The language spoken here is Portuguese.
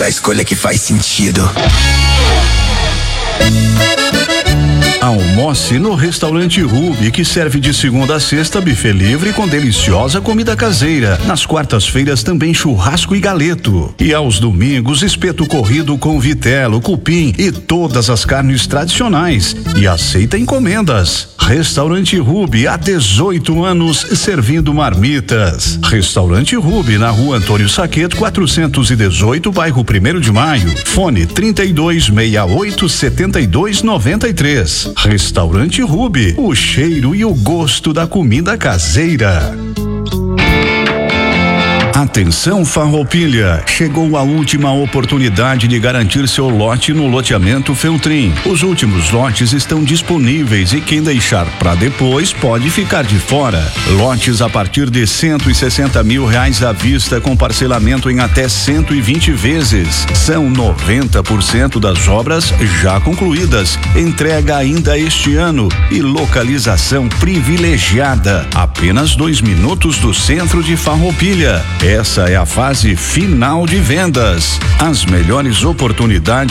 a escolha que faz sentido. Almoce no Restaurante Ruby, que serve de segunda a sexta buffet livre com deliciosa comida caseira. Nas quartas-feiras também churrasco e galeto. E aos domingos, espeto corrido com vitelo, cupim e todas as carnes tradicionais. E aceita encomendas. Restaurante Ruby, há 18 anos servindo marmitas. Restaurante Ruby, na Rua Antônio Saqueto, 418, bairro 1º de Maio. Fone 3268-7293. Restaurante Ruby, o cheiro e o gosto da comida caseira. Atenção Farroupilha, chegou a última oportunidade de garantir seu lote no loteamento Feltrin. Os últimos lotes estão disponíveis e quem deixar para depois pode ficar de fora. Lotes a partir de R$160 mil à vista com parcelamento em até 120 vezes. São 90% das obras já concluídas. Entrega ainda este ano e localização privilegiada. Apenas 2 minutos do centro de Farroupilha. Essa é a fase final de vendas. As melhores oportunidades